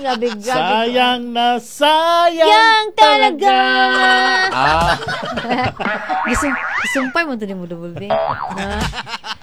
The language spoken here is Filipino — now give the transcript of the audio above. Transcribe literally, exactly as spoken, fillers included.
Nabigag. Sayang na sayang Yang talaga. Ah. Gisum, gisumpay mo to ni mo double B. Na.